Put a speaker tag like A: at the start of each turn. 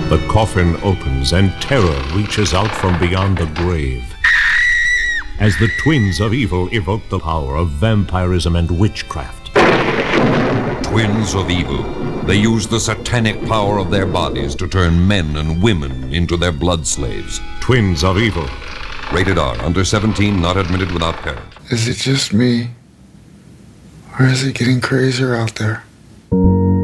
A: The coffin opens and terror reaches out from beyond the grave as the twins of evil evoke the power of vampirism and witchcraft.
B: Twins of evil. They use the satanic power of their bodies to turn men and women into their blood slaves.
A: Twins of evil.
B: Rated R. Under 17, not admitted without parent.
C: Is it just me? Or is it getting crazier out there?